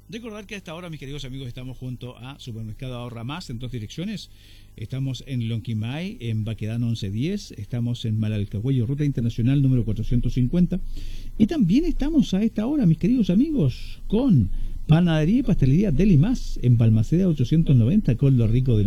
Recordar que a esta hora, mis queridos amigos, estamos junto a Supermercado Ahorra Más en dos direcciones. Estamos en Lonquimay, en Baquedano 1110. Estamos en Malalcahuello, Ruta Internacional número 450. Y también estamos a esta hora, mis queridos amigos, con Panadería y Pastelería Deli Más en Balmaceda 890, con lo rico de